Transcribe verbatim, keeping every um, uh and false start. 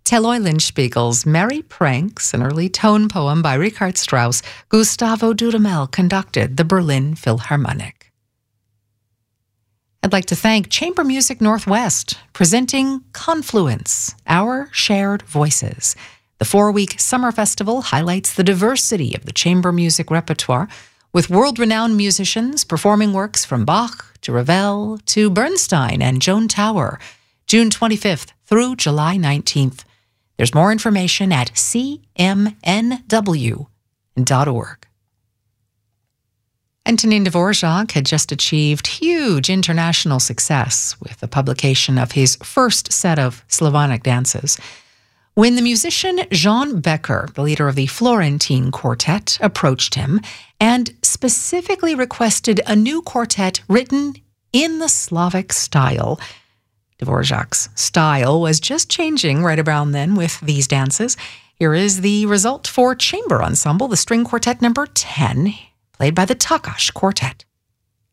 Till Eulenspiegel's Merry Pranks, an early tone poem by Richard Strauss, Gustavo Dudamel conducted the Berlin Philharmonic. I'd like to thank Chamber Music Northwest, presenting Confluence, Our Shared Voices. The four-week summer festival highlights the diversity of the chamber music repertoire, with world-renowned musicians performing works from Bach to Ravel to Bernstein and Joan Tower, June twenty-fifth through July nineteenth. There's more information at c m n w dot org. Antonin Dvorak had just achieved huge international success with the publication of his first set of Slavonic dances, when the musician Jean Becker, the leader of the Florentine Quartet, approached him and specifically requested a new quartet written in the Slavic style. Dvorak's style was just changing right around then with these dances. Here is the result for chamber ensemble, the string quartet number ten, played by the Takash Quartet.